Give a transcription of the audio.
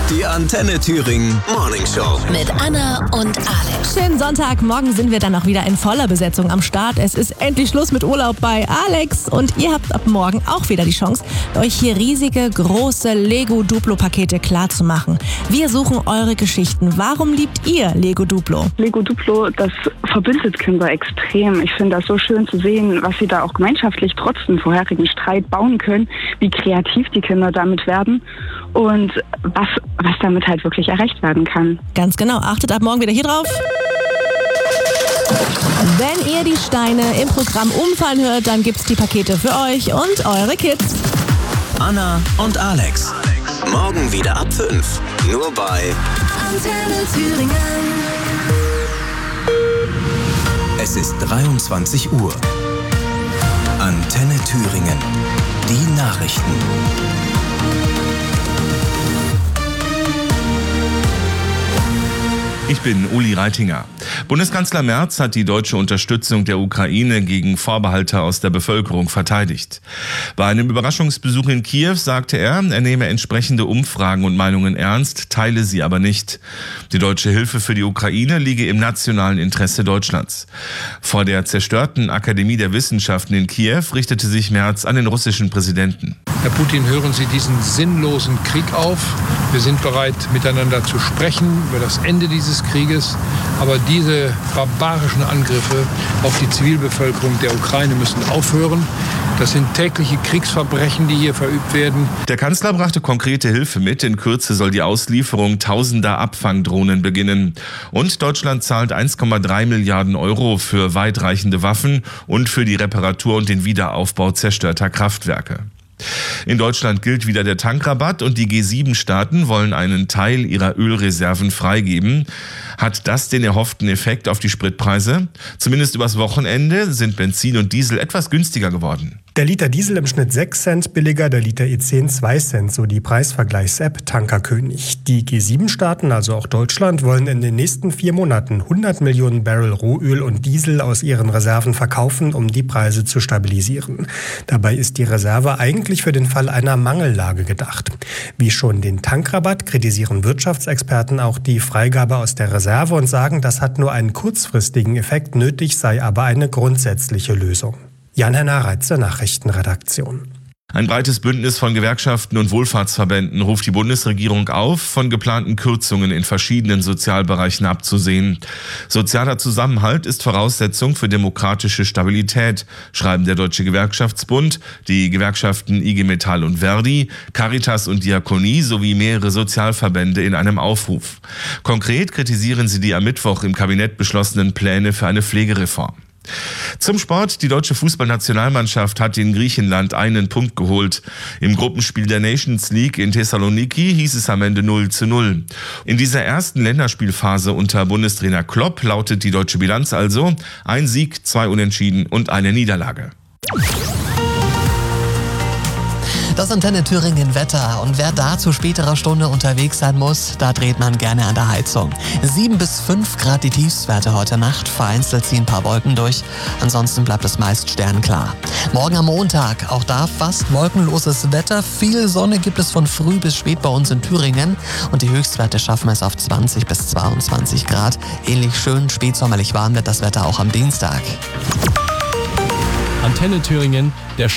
Die Antenne Thüringen Morning Show. Mit Anna und Alex. Schönen Sonntagmorgen sind wir dann auch wieder in voller Besetzung am Start. Es ist endlich Schluss mit Urlaub bei Alex und ihr habt ab morgen auch wieder die Chance, euch hier riesige, große Lego-Duplo-Pakete klarzumachen. Wir suchen eure Geschichten. Warum liebt ihr Lego Duplo? Lego Duplo, das verbindet Kinder extrem. Ich finde das so schön zu sehen, was sie da auch gemeinschaftlich trotz dem vorherigen Streit bauen können, wie kreativ die Kinder damit werden und was damit halt wirklich erreicht werden kann. Ganz genau, achtet ab morgen wieder hier drauf. Wenn ihr die Steine im Programm umfallen hört, dann gibt's die Pakete für euch und eure Kids. Anna und Alex. Morgen wieder ab 5. Nur bei Antenne Thüringen. Es ist 23 Uhr. Antenne Thüringen. Die Nachrichten. Ich bin Uli Reitinger. Bundeskanzler Merz hat die deutsche Unterstützung der Ukraine gegen Vorbehalte aus der Bevölkerung verteidigt. Bei einem Überraschungsbesuch in Kiew sagte er nehme entsprechende Umfragen und Meinungen ernst, teile sie aber nicht. Die deutsche Hilfe für die Ukraine liege im nationalen Interesse Deutschlands. Vor der zerstörten Akademie der Wissenschaften in Kiew richtete sich Merz an den russischen Präsidenten. Herr Putin, hören Sie diesen sinnlosen Krieg auf. Wir sind bereit, miteinander zu sprechen über das Ende dieses Krieges. Aber diese barbarischen Angriffe auf die Zivilbevölkerung der Ukraine müssen aufhören. Das sind tägliche Kriegsverbrechen, die hier verübt werden. Der Kanzler brachte konkrete Hilfe mit. In Kürze soll die Auslieferung tausender Abfangdrohnen beginnen. Und Deutschland zahlt 1,3 Milliarden Euro für weitreichende Waffen und für die Reparatur und den Wiederaufbau zerstörter Kraftwerke. In Deutschland gilt wieder der Tankrabatt und die G7-Staaten wollen einen Teil ihrer Ölreserven freigeben. Hat das den erhofften Effekt auf die Spritpreise? Zumindest übers Wochenende sind Benzin und Diesel etwas günstiger geworden. Der Liter Diesel im Schnitt 6 Cent billiger, der Liter E10 2 Cent, so die Preisvergleichs-App Tankerkönig. Die G7-Staaten, also auch Deutschland, wollen in den nächsten 4 Monaten 100 Millionen Barrel Rohöl und Diesel aus ihren Reserven verkaufen, um die Preise zu stabilisieren. Dabei ist die Reserve eigentlich für den Fall einer Mangellage gedacht. Wie schon den Tankrabatt kritisieren Wirtschaftsexperten auch die Freigabe aus der Reserve und sagen, das hat nur einen kurzfristigen Effekt, nötig sei aber eine grundsätzliche Lösung. Jan-Henner Reitze, Nachrichtenredaktion. Ein breites Bündnis von Gewerkschaften und Wohlfahrtsverbänden ruft die Bundesregierung auf, von geplanten Kürzungen in verschiedenen Sozialbereichen abzusehen. Sozialer Zusammenhalt ist Voraussetzung für demokratische Stabilität, schreiben der Deutsche Gewerkschaftsbund, die Gewerkschaften IG Metall und Verdi, Caritas und Diakonie sowie mehrere Sozialverbände in einem Aufruf. Konkret kritisieren sie die am Mittwoch im Kabinett beschlossenen Pläne für eine Pflegereform. Zum Sport. Die deutsche Fußballnationalmannschaft hat in Griechenland einen Punkt geholt. Im Gruppenspiel der Nations League in Thessaloniki hieß es am Ende 0:0. In dieser ersten Länderspielphase unter Bundestrainer Klopp lautet die deutsche Bilanz also: ein Sieg, 2 Unentschieden und eine Niederlage. Das Antenne Thüringen Wetter. Und wer da zu späterer Stunde unterwegs sein muss, da dreht man gerne an der Heizung. 7 bis 5 Grad die Tiefstwerte heute Nacht. Vereinzelt ziehen ein paar Wolken durch. Ansonsten bleibt es meist sternklar. Morgen am Montag, auch da fast wolkenloses Wetter. Viel Sonne gibt es von früh bis spät bei uns in Thüringen. Und die Höchstwerte schaffen es auf 20 bis 22 Grad. Ähnlich schön spätsommerlich warm wird das Wetter auch am Dienstag. Antenne Thüringen, der